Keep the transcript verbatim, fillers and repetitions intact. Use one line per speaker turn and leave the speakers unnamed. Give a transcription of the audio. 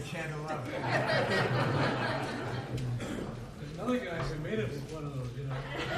channel up.
There's another guy who made it with one of those, you know.